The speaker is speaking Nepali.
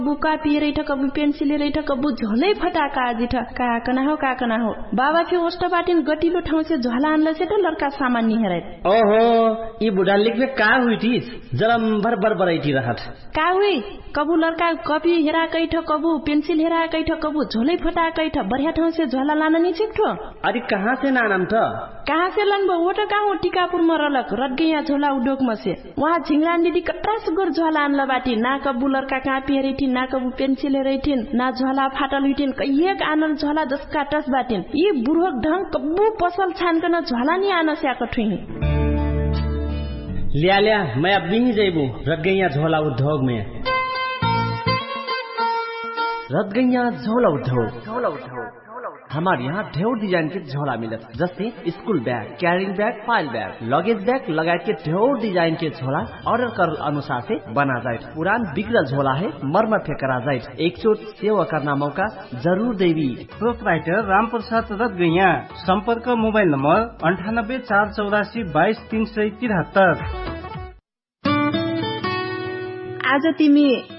बुका पिए रही कबू पेंसिल रही कबू झोलै फटाका आजी का कना हो बाबा फिर ओस्ट बाटिन गटिलो ठाउँ से झोला आनले से त लड़का सामान नि हेरै ओहो ई बुढ़ा लिख में का हुई थी जलम भर बरैठी रहत का हुई कबू लड़का कॉपी हेरा कैठ कबू पेंसिल हेरा कैठ कबू झोलै फटा कैठ बढ़िया ठाउँ से झोला लान नि छिक्ठो अरे कहाँ से नानम त कहाँ से लनबो वो त कहाँ टीकापुर में रलक रटगैया झोला उद्योग में से वहाँ झिंगरान दीदी कट्रास गुर झोला आनला बाटी ना कबू लड़का कापी हेरैठी ना कबू पेंसिल हेरैठिन ना झोला फाटल हुइठिन कहिएक आनल झोला जसका टस बाटिन यी बुढ़क ढंग कबू पसल छानकन झोला नि आन स्याक ठुही लिया मैं अब भी जैबू रटगैया झोला उद्योग में रटगैया झोला उद्योग हमारे यहाँ ढेर डिजाइन के झोला मिलत जैसे school bag carrying bag file bag luggage bag लगाए के ढेर डिजाइन के झोला ऑर्डर कर अनुसार से बना जाए पुरान बिगड़ल झोला है मरम्मत करा जाए एक चोट सेवा करना मौका जरूर देवी प्रोपराइटर राम प्रसाद रटगैया संपर्क मोबाइल नंबर 98 484 22 373 आज तिमी